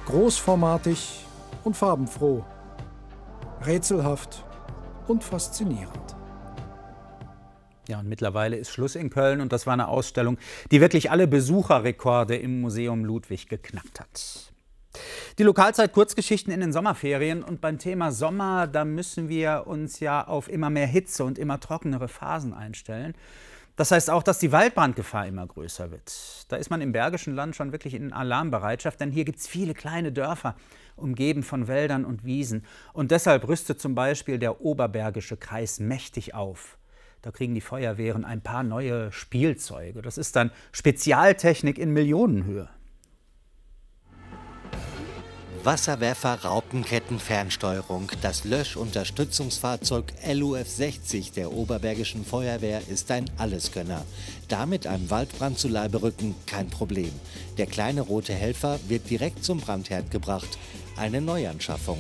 Großformatig und farbenfroh. Rätselhaft und faszinierend. Ja, und mittlerweile ist Schluss in Köln und das war eine Ausstellung, die wirklich alle Besucherrekorde im Museum Ludwig geknackt hat. Die Lokalzeit Kurzgeschichten in den Sommerferien und beim Thema Sommer, da müssen wir uns ja auf immer mehr Hitze und immer trockenere Phasen einstellen. Das heißt auch, dass die Waldbrandgefahr immer größer wird. Da ist man im Bergischen Land schon wirklich in Alarmbereitschaft, denn hier gibt es viele kleine Dörfer, umgeben von Wäldern und Wiesen. Und deshalb rüstet zum Beispiel der Oberbergische Kreis mächtig auf. Da kriegen die Feuerwehren ein paar neue Spielzeuge. Das ist dann Spezialtechnik in Millionenhöhe. Wasserwerfer, Raupenkettenfernsteuerung. Das Löschunterstützungsfahrzeug LUF 60 der Oberbergischen Feuerwehr ist ein Alleskönner. Damit einem Waldbrand zu Leibe rücken, kein Problem. Der kleine rote Helfer wird direkt zum Brandherd gebracht. Eine Neuanschaffung.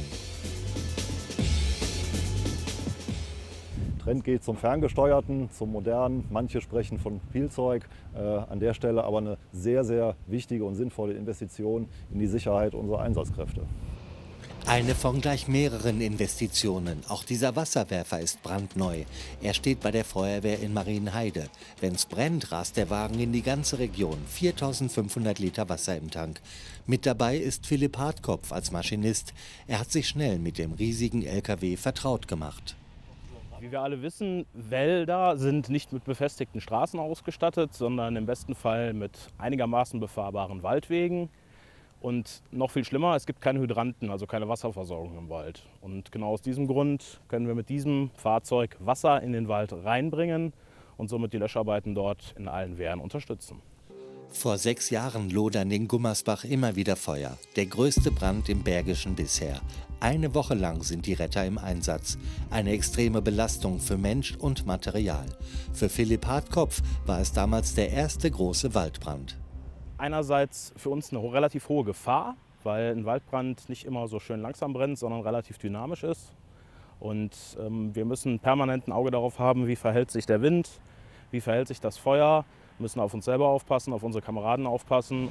Trend geht zum Ferngesteuerten, zum Modernen. Manche sprechen von Spielzeug. An der Stelle aber eine sehr, sehr wichtige und sinnvolle Investition in die Sicherheit unserer Einsatzkräfte. Eine von gleich mehreren Investitionen. Auch dieser Wasserwerfer ist brandneu. Er steht bei der Feuerwehr in Marienheide. Wenn's brennt, rast der Wagen in die ganze Region. 4.500 Liter Wasser im Tank. Mit dabei ist Philipp Hartkopf als Maschinist. Er hat sich schnell mit dem riesigen LKW vertraut gemacht. Wie wir alle wissen, Wälder sind nicht mit befestigten Straßen ausgestattet, sondern im besten Fall mit einigermaßen befahrbaren Waldwegen. Und noch viel schlimmer, es gibt keine Hydranten, also keine Wasserversorgung im Wald. Und genau aus diesem Grund können wir mit diesem Fahrzeug Wasser in den Wald reinbringen und somit die Löscharbeiten dort in allen Wehren unterstützen. Vor 6 Jahren lodern in Gummersbach immer wieder Feuer. Der größte Brand im Bergischen bisher. Eine Woche lang sind die Retter im Einsatz. Eine extreme Belastung für Mensch und Material. Für Philipp Hartkopf war es damals der erste große Waldbrand. Einerseits für uns eine relativ hohe Gefahr, weil ein Waldbrand nicht immer so schön langsam brennt, sondern relativ dynamisch ist. Und wir müssen permanent ein Auge darauf haben, wie verhält sich der Wind, wie verhält sich das Feuer. Wir müssen auf uns selber aufpassen, auf unsere Kameraden aufpassen.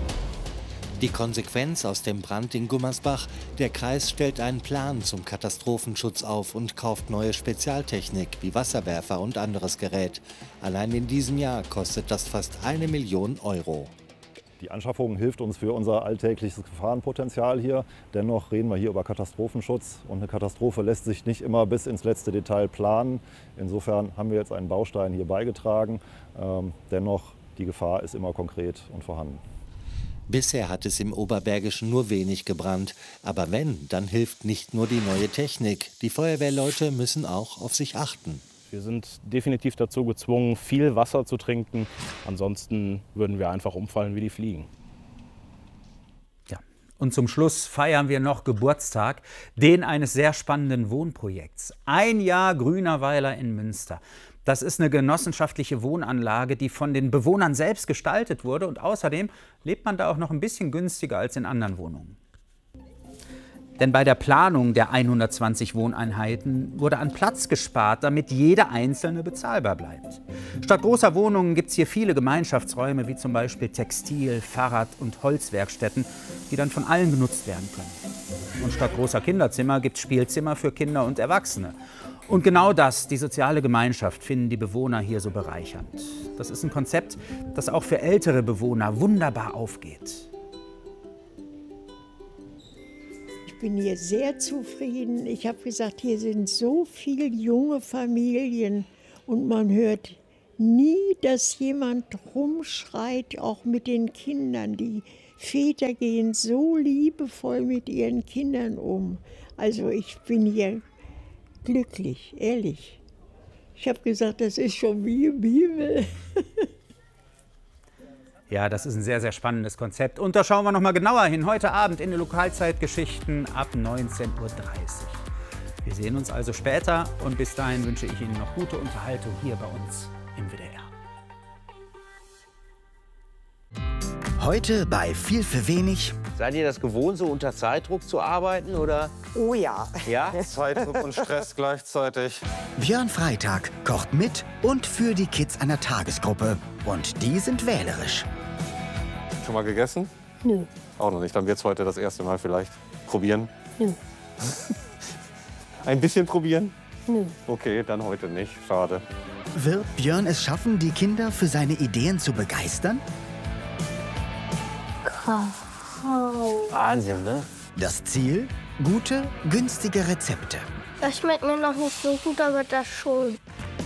Die Konsequenz aus dem Brand in Gummersbach: Der Kreis stellt einen Plan zum Katastrophenschutz auf und kauft neue Spezialtechnik wie Wasserwerfer und anderes Gerät. Allein in diesem Jahr kostet das fast 1 Million Euro. Die Anschaffung hilft uns für unser alltägliches Gefahrenpotenzial hier. Dennoch reden wir hier über Katastrophenschutz und eine Katastrophe lässt sich nicht immer bis ins letzte Detail planen. Insofern haben wir jetzt einen Baustein hier beigetragen. Dennoch, die Gefahr ist immer konkret und vorhanden. Bisher hat es im Oberbergischen nur wenig gebrannt. Aber wenn, dann hilft nicht nur die neue Technik. Die Feuerwehrleute müssen auch auf sich achten. Wir sind definitiv dazu gezwungen, viel Wasser zu trinken. Ansonsten würden wir einfach umfallen wie die Fliegen. Ja. Und zum Schluss feiern wir noch Geburtstag, den eines sehr spannenden Wohnprojekts. 1 Jahr Grünerweiler in Münster. Das ist eine genossenschaftliche Wohnanlage, die von den Bewohnern selbst gestaltet wurde. Und außerdem lebt man da auch noch ein bisschen günstiger als in anderen Wohnungen. Denn bei der Planung der 120 Wohneinheiten wurde an Platz gespart, damit jede einzelne bezahlbar bleibt. Statt großer Wohnungen gibt es hier viele Gemeinschaftsräume, wie zum Beispiel Textil-, Fahrrad- und Holzwerkstätten, die dann von allen genutzt werden können. Und statt großer Kinderzimmer gibt es Spielzimmer für Kinder und Erwachsene. Und genau das, die soziale Gemeinschaft, finden die Bewohner hier so bereichernd. Das ist ein Konzept, das auch für ältere Bewohner wunderbar aufgeht. Ich bin hier sehr zufrieden. Ich habe gesagt, hier sind so viele junge Familien und man hört nie, dass jemand rumschreit, auch mit den Kindern. Die Väter gehen so liebevoll mit ihren Kindern um. Also ich bin hier glücklich, ehrlich. Ich habe gesagt, das ist schon wie im Himmel. Ja, das ist ein sehr, sehr spannendes Konzept. Und da schauen wir noch mal genauer hin. Heute Abend in den Lokalzeitgeschichten ab 19:30 Uhr. Wir sehen uns also später und bis dahin wünsche ich Ihnen noch gute Unterhaltung hier bei uns im WDR. Heute bei Viel für wenig. Seid ihr das gewohnt, so unter Zeitdruck zu arbeiten, oder? Oh ja. Ja? Zeitdruck und Stress gleichzeitig. Björn Freitag kocht mit und für die Kids einer Tagesgruppe. Und die sind wählerisch. Schon mal gegessen? Nö. Auch noch nicht. Dann wird es heute das erste Mal vielleicht probieren. Nö. Ein bisschen probieren? Nö. Okay, dann heute nicht. Schade. Wird Björn es schaffen, die Kinder für seine Ideen zu begeistern? Wahnsinn, ne? Das Ziel? Gute, günstige Rezepte. Das schmeckt mir noch nicht so gut, aber das schon.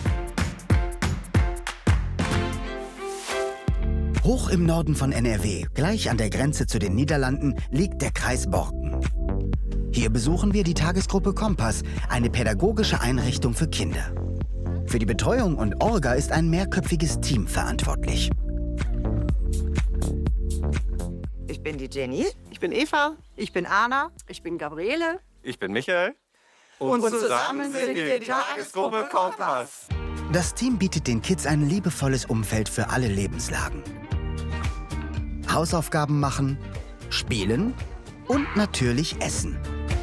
Hoch im Norden von NRW, gleich an der Grenze zu den Niederlanden, liegt der Kreis Borken. Hier besuchen wir die Tagesgruppe Kompass, eine pädagogische Einrichtung für Kinder. Für die Betreuung und Orga ist ein mehrköpfiges Team verantwortlich. Ich bin die Jenny. Ich bin Eva. Ich bin Anna. Ich bin Gabriele. Ich bin Michael. Und zusammen sind wir die Tagesgruppe Kompass. Das Team bietet den Kids ein liebevolles Umfeld für alle Lebenslagen. Hausaufgaben machen, spielen und natürlich essen.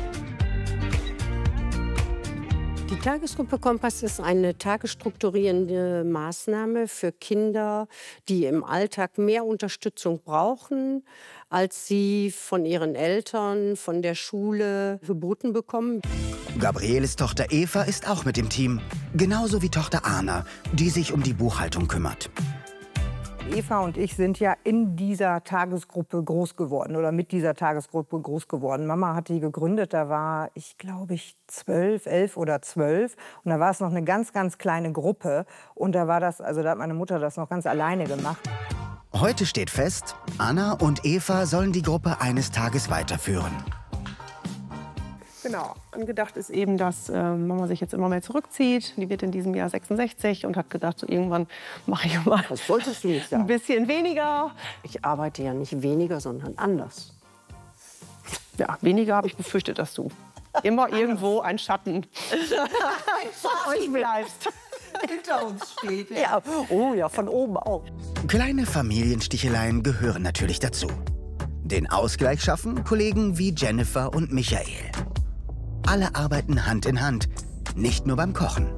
Die Tagesgruppe Kompass ist eine tagesstrukturierende Maßnahme für Kinder, die im Alltag mehr Unterstützung brauchen, als sie von ihren Eltern, von der Schule geboten bekommen. Gabrieles Tochter Eva ist auch mit im Team, genauso wie Tochter Anna, die sich um die Buchhaltung kümmert. Eva und ich sind ja in dieser Tagesgruppe groß geworden oder mit dieser Tagesgruppe groß geworden. Mama hat die gegründet, da war ich, glaube ich, 11 oder 12. Und da war es noch eine ganz, ganz kleine Gruppe. Und da war das, also da hat meine Mutter das noch ganz alleine gemacht. Heute steht fest, Anna und Eva sollen die Gruppe eines Tages weiterführen. Genau. Angedacht ist eben, dass Mama sich jetzt immer mehr zurückzieht. Die wird in diesem Jahr 66 und hat gedacht, so irgendwann mache ich mal Das solltest du nicht sagen. ein bisschen weniger. Ich arbeite ja nicht weniger, sondern anders. Ja, weniger habe ich befürchtet, dass du immer irgendwo ein Schatten Vor euch bleibst. Hinter uns steht. Ja. Oh ja, von oben auch. Kleine Familiensticheleien gehören natürlich dazu. Den Ausgleich schaffen Kollegen wie Jennifer und Michael. Alle arbeiten Hand in Hand, nicht nur beim Kochen.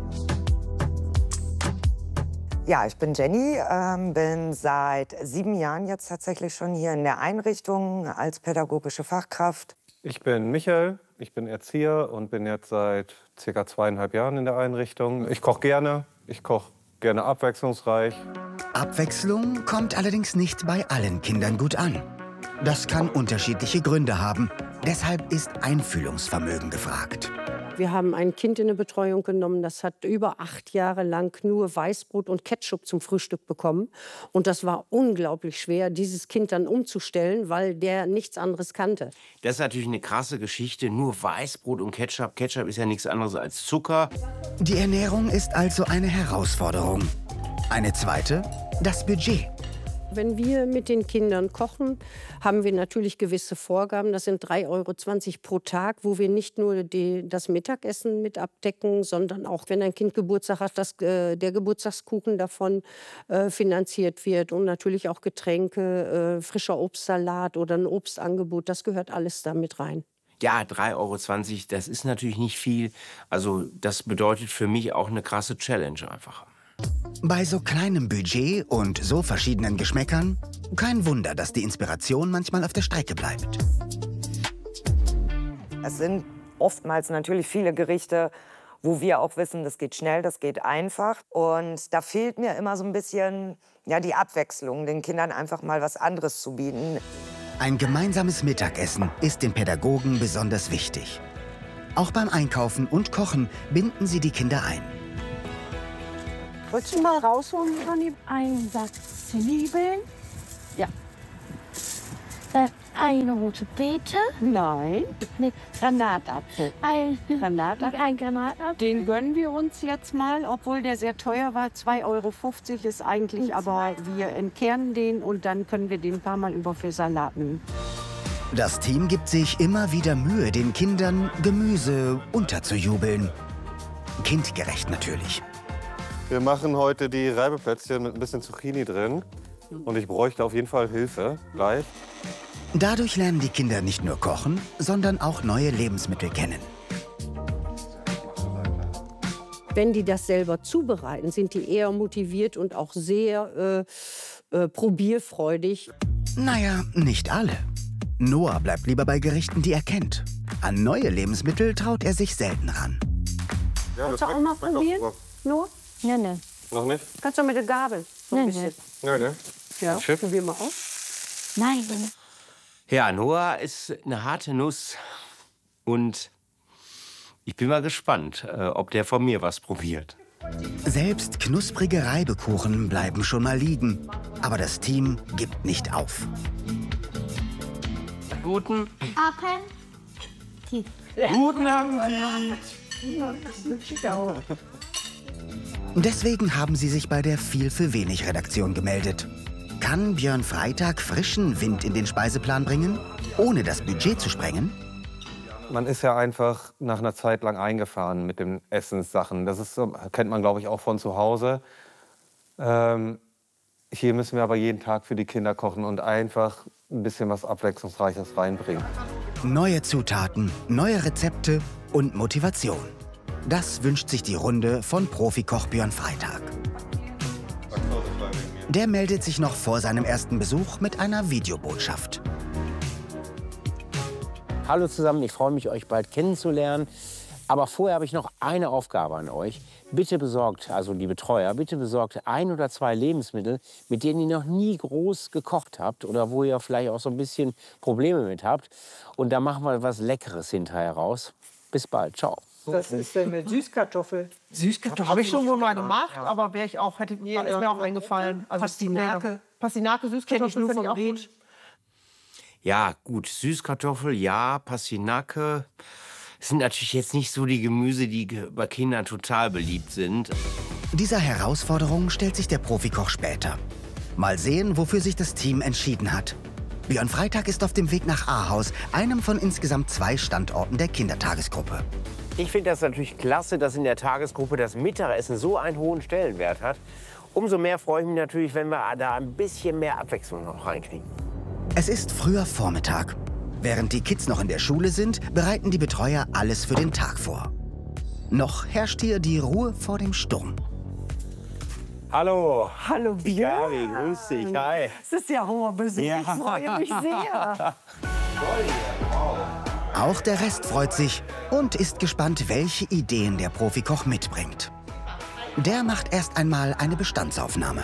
Ja, ich bin Jenny, bin seit 7 Jahren jetzt tatsächlich schon hier in der Einrichtung als pädagogische Fachkraft. Ich bin Michael, ich bin Erzieher und bin jetzt seit ca. 2,5 Jahren in der Einrichtung. Ich koche gerne abwechslungsreich. Abwechslung kommt allerdings nicht bei allen Kindern gut an. Das kann unterschiedliche Gründe haben. Deshalb ist Einfühlungsvermögen gefragt. Wir haben ein Kind in eine Betreuung genommen, das hat über 8 Jahre lang nur Weißbrot und Ketchup zum Frühstück bekommen. Und das war unglaublich schwer, dieses Kind dann umzustellen, weil der nichts anderes kannte. Das ist natürlich eine krasse Geschichte. Nur Weißbrot und Ketchup. Ketchup ist ja nichts anderes als Zucker. Die Ernährung ist also eine Herausforderung. Eine zweite, das Budget. Wenn wir mit den Kindern kochen, haben wir natürlich gewisse Vorgaben. Das sind 3,20 € pro Tag, wo wir nicht nur das Mittagessen mit abdecken, sondern auch, wenn ein Kind Geburtstag hat, dass der Geburtstagskuchen davon finanziert wird. Und natürlich auch Getränke, frischer Obstsalat oder ein Obstangebot, das gehört alles da mit rein. Ja, 3,20 €, das ist natürlich nicht viel. Also das bedeutet für mich auch eine krasse Challenge einfach. Bei so kleinem Budget und so verschiedenen Geschmäckern, kein Wunder, dass die Inspiration manchmal auf der Strecke bleibt. Es sind oftmals natürlich viele Gerichte, wo wir auch wissen, das geht schnell, das geht einfach. Und da fehlt mir immer so ein bisschen die Abwechslung, den Kindern einfach mal was anderes zu bieten. Ein gemeinsames Mittagessen ist den Pädagogen besonders wichtig. Auch beim Einkaufen und Kochen binden sie die Kinder ein. Wolltest du mal rausholen, Ronny? Ein Sack Zwiebeln. Ja. Eine rote Beete. Nein. Ne, Granatapfel. Ein Granatapfel. Den gönnen wir uns jetzt mal, obwohl der sehr teuer war. 2,50 € ist eigentlich, aber wir entkernen den und dann können wir den ein paar Mal über für Salat nehmen. Das Team gibt sich immer wieder Mühe, den Kindern Gemüse unterzujubeln. Kindgerecht natürlich. Wir machen heute die Reibeplätzchen mit ein bisschen Zucchini drin. Und ich bräuchte auf jeden Fall Hilfe gleich. Dadurch lernen die Kinder nicht nur kochen, sondern auch neue Lebensmittel kennen. Wenn die das selber zubereiten, sind die eher motiviert und auch sehr probierfreudig. Naja, nicht alle. Noah bleibt lieber bei Gerichten, die er kennt. An neue Lebensmittel traut er sich selten ran. Ja, kannst du auch mal probieren? Noah? Ja, ne. Noch nicht? Kannst du mit der Gabel? So ein bisschen. Ja, ne? Ja, probier mal aus. Nein. Ja, Noah ist eine harte Nuss. Und ich bin mal gespannt, ob der von mir was probiert. Selbst knusprige Reibekuchen bleiben schon mal liegen. Aber das Team gibt nicht auf. Guten Appetit. Guten Appetit. Deswegen haben sie sich bei der Viel für wenig Redaktion gemeldet. Kann Björn Freitag frischen Wind in den Speiseplan bringen, ohne das Budget zu sprengen? Man ist ja einfach nach einer Zeit lang eingefahren mit den Essenssachen. Das ist so, kennt man, glaube ich, auch von zu Hause. Hier müssen wir aber jeden Tag für die Kinder kochen und einfach ein bisschen was Abwechslungsreiches reinbringen. Neue Zutaten, neue Rezepte und Motivation. Das wünscht sich die Runde von Profikoch Björn Freitag. Der meldet sich noch vor seinem ersten Besuch mit einer Videobotschaft. Hallo zusammen, ich freue mich, euch bald kennenzulernen. Aber vorher habe ich noch eine Aufgabe an euch. Bitte besorgt, also die Betreuer, bitte besorgt 1 oder 2 Lebensmittel, mit denen ihr noch nie groß gekocht habt oder wo ihr vielleicht auch so ein bisschen Probleme mit habt. Und da machen wir was Leckeres hinterher raus. Bis bald, ciao. Das ist denn mit Süßkartoffel. Süßkartoffel habe ich schon wohl mal gemacht, aber wäre ich auch, ist mir auch eingefallen. Also Pastinake, Süßkartoffel finde ich auch gut. Ja, gut, Süßkartoffel, ja, Pastinake. Das sind natürlich jetzt nicht so die Gemüse, die bei Kindern total beliebt sind. Dieser Herausforderung stellt sich der Profikoch später. Mal sehen, wofür sich das Team entschieden hat. Björn Freitag ist auf dem Weg nach Ahaus, einem von insgesamt 2 Standorten der Kindertagesgruppe. Ich finde das natürlich klasse, dass in der Tagesgruppe das Mittagessen so einen hohen Stellenwert hat. Umso mehr freue ich mich natürlich, wenn wir da ein bisschen mehr Abwechslung noch reinkriegen. Es ist früher Vormittag. Während die Kids noch in der Schule sind, bereiten die Betreuer alles für den Tag vor. Noch herrscht hier die Ruhe vor dem Sturm. Hallo. Hallo Björn. Gabi, grüß dich. Hi. Das ist ja hoher Besuch. Ja. Ich freue mich sehr. Auch der Rest freut sich und ist gespannt, welche Ideen der Profikoch mitbringt. Der macht erst einmal eine Bestandsaufnahme.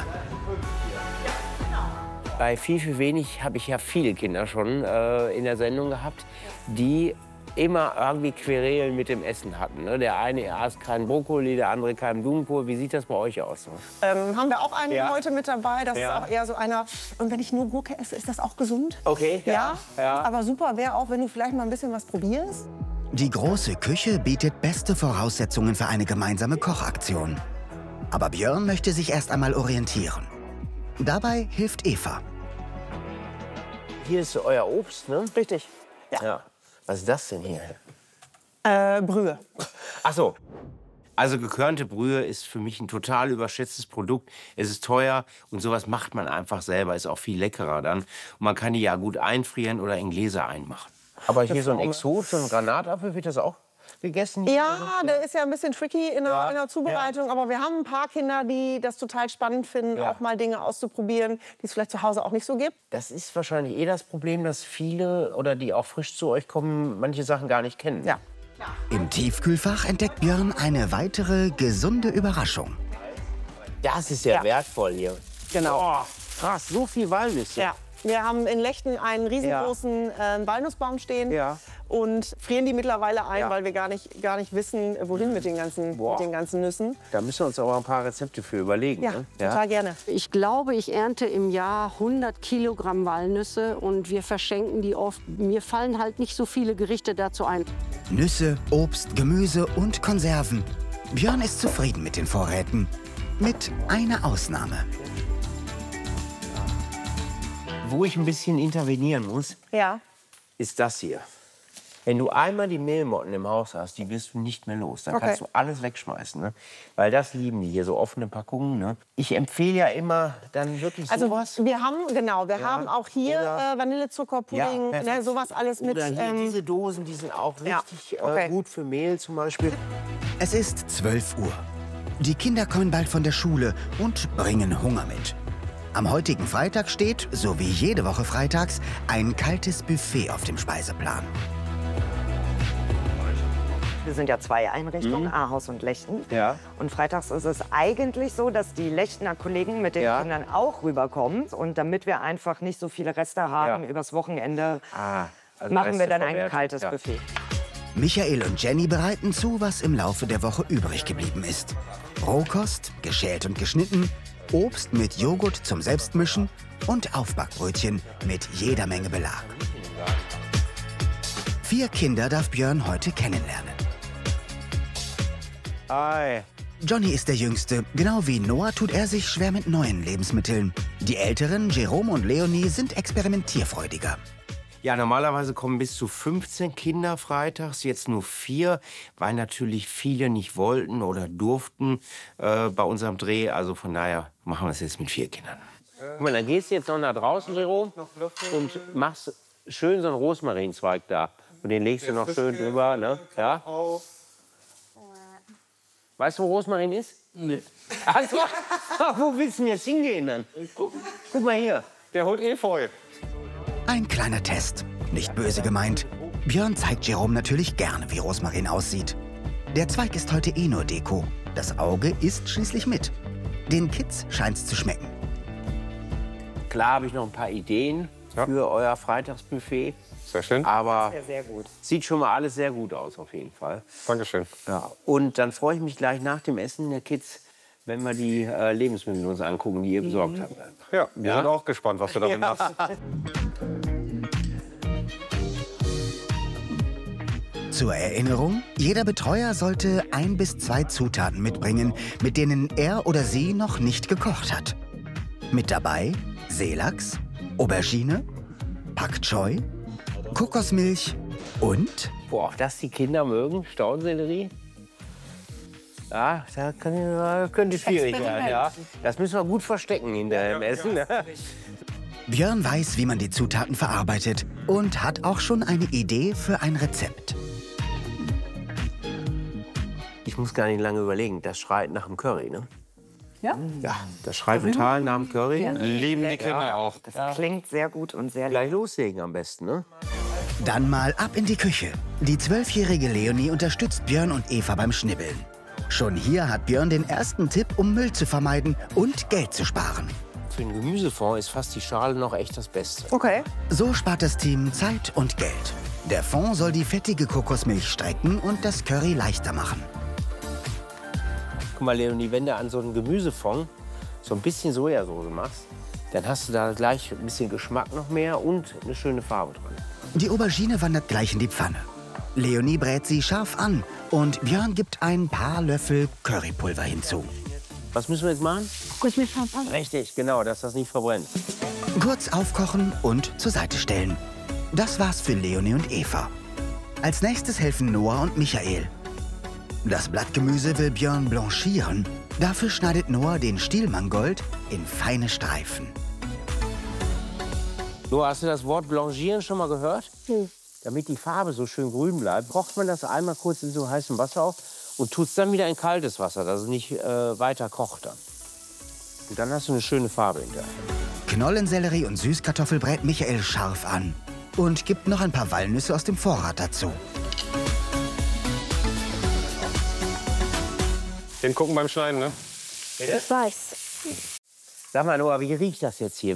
Bei Viel für wenig habe ich ja viele Kinder schon in der Sendung gehabt, die immer irgendwie Querelen mit dem Essen hatten. Ne? Der eine aß keinen Brokkoli, der andere keinen Blumenkohl. Wie sieht das bei euch aus? Haben wir auch einen heute mit dabei. Das Ja. ist auch eher so einer. Und wenn ich nur Gurke esse, ist das auch gesund? Okay. Ja. Ja. Aber super wäre auch, wenn du vielleicht mal ein bisschen was probierst. Die große Küche bietet beste Voraussetzungen für eine gemeinsame Kochaktion. Aber Björn möchte sich erst einmal orientieren. Dabei hilft Eva. Hier ist euer Obst, ne? Richtig. Ja. Was ist das denn hier? Brühe. Ach so. Also gekörnte Brühe ist für mich ein total überschätztes Produkt. Es ist teuer und sowas macht man einfach selber. Ist auch viel leckerer dann. Und man kann die ja gut einfrieren oder in Gläser einmachen. Aber hier so ein Exot, so ein Granatapfel, wird das auch gegessen? Ja, der ist ja ein bisschen tricky in der Zubereitung. Aber wir haben ein paar Kinder, die das total spannend finden, auch mal Dinge auszuprobieren, die es vielleicht zu Hause auch nicht so gibt. Das ist wahrscheinlich das Problem, dass viele oder die auch frisch zu euch kommen, manche Sachen gar nicht kennen. Ja. Im Tiefkühlfach entdeckt Björn eine weitere gesunde Überraschung. Das ist ja wertvoll hier. Genau. Oh, krass, so viel Walnüsse. Ja. Wir haben in Lechten einen riesengroßen Walnussbaum stehen und frieren die mittlerweile ein, weil wir gar nicht wissen, wohin mit den ganzen Nüssen. Da müssen wir uns aber ein paar Rezepte für überlegen. Ja, ne? total gerne. Ich glaube, ich ernte im Jahr 100 Kilogramm Walnüsse und wir verschenken die oft. Mir fallen halt nicht so viele Gerichte dazu ein. Nüsse, Obst, Gemüse und Konserven. Björn ist zufrieden mit den Vorräten. Mit einer Ausnahme. Wo ich ein bisschen intervenieren muss, ist das hier. Wenn du einmal die Mehlmotten im Haus hast, die wirst du nicht mehr los. Dann kannst du alles wegschmeißen. Ne? Weil das lieben die hier, so offene Packungen. Ne? Ich empfehle ja immer dann wirklich sowas. Wir haben auch hier Vanillezuckerpudding, sowas alles mit. Oder hier, diese Dosen, die sind auch richtig gut für Mehl zum Beispiel. Es ist 12 Uhr. Die Kinder kommen bald von der Schule und bringen Hunger mit. Am heutigen Freitag steht, so wie jede Woche freitags, ein kaltes Buffet auf dem Speiseplan. Wir sind ja 2 Einrichtungen, Ahaus und Lechten. Ja. Und freitags ist es eigentlich so, dass die Lechtener Kollegen mit den Kindern auch rüberkommen. Und damit wir einfach nicht so viele Reste haben übers Wochenende, also machen wir dann ein verwerten. kaltes Buffet. Michael und Jenny bereiten zu, was im Laufe der Woche übrig geblieben ist. Rohkost, geschält und geschnitten, Obst mit Joghurt zum Selbstmischen und Aufbackbrötchen mit jeder Menge Belag. 4 Kinder darf Björn heute kennenlernen. Hi. Johnny ist der Jüngste. Genau wie Noah tut er sich schwer mit neuen Lebensmitteln. Die Älteren, Jerome und Leonie, sind experimentierfreudiger. Ja, normalerweise kommen bis zu 15 Kinder freitags, jetzt nur 4, weil natürlich viele nicht wollten oder durften bei unserem Dreh. Also von daher machen wir es jetzt mit 4 Kindern. Guck mal, dann gehst du jetzt noch nach draußen, Jerome, und machst schön so einen Rosmarinzweig da. Und den legst du noch schön drüber, ne? Ja? Weißt du, wo Rosmarin ist? Nee. Also, wo willst du denn jetzt hingehen dann? Guck mal hier. Der holt Efeu. Ein kleiner Test. Nicht böse gemeint. Björn zeigt Jerome natürlich gerne, wie Rosmarin aussieht. Der Zweig ist heute eh nur Deko. Das Auge isst schließlich mit. Den Kids scheint's zu schmecken. Klar habe ich noch ein paar Ideen für euer Freitagsbuffet. Sehr schön. Aber Sehr gut. sieht schon mal alles sehr gut aus, auf jeden Fall. Dankeschön. Ja. Und dann freue ich mich gleich nach dem Essen der Kids, wenn wir die Lebensmittel uns angucken, die ihr besorgt habt. Ja, wir sind auch gespannt, was du damit machst. Zur Erinnerung, jeder Betreuer sollte 1 bis 2 Zutaten mitbringen, mit denen er oder sie noch nicht gekocht hat. Mit dabei Seelachs, Aubergine, Pak Choi, Kokosmilch und... Boah, auch das die Kinder mögen, Staudensellerie. Ja, da könnte schwierig werden. Ja. Das müssen wir gut verstecken hinterher im Essen. Björn weiß, wie man die Zutaten verarbeitet und hat auch schon eine Idee für ein Rezept. Ich muss gar nicht lange überlegen, das schreit nach dem Curry, ne? Ja? Ja, das schreit total nach dem Curry. Ja. Lieben die Kinder auch. Das klingt sehr gut und sehr Gleich loslegen am besten, ne? Dann mal ab in die Küche. Die 12-jährige Leonie unterstützt Björn und Eva beim Schnibbeln. Schon hier hat Björn den ersten Tipp, um Müll zu vermeiden und Geld zu sparen. Für den Gemüsefond ist fast die Schale noch echt das Beste. Okay. So spart das Team Zeit und Geld. Der Fond soll die fettige Kokosmilch strecken und das Curry leichter machen. Guck mal, Leonie, wenn du an so einen Gemüsefond so ein bisschen Sojasauce machst, dann hast du da gleich ein bisschen Geschmack noch mehr und eine schöne Farbe dran. Die Aubergine wandert gleich in die Pfanne. Leonie brät sie scharf an und Björn gibt ein paar Löffel Currypulver hinzu. Was müssen wir jetzt machen? Richtig, genau, dass das nicht verbrennt. Kurz aufkochen und zur Seite stellen. Das war's für Leonie und Eva. Als nächstes helfen Noah und Michael. Das Blattgemüse will Björn blanchieren. Dafür schneidet Noah den Stielmangold in feine Streifen. Noah, hast du das Wort blanchieren schon mal gehört? Damit die Farbe so schön grün bleibt, kocht man das einmal kurz in so heißem Wasser auf und tut es dann wieder in kaltes Wasser, dass es nicht weiter kocht dann. Und dann hast du eine schöne Farbe hinterher. Knollensellerie und Süßkartoffel brät Michael scharf an und gibt noch ein paar Walnüsse aus dem Vorrat dazu. Den gucken beim Schneiden, ne? Ich weiß. Sag mal, Noah, wie riecht das jetzt hier?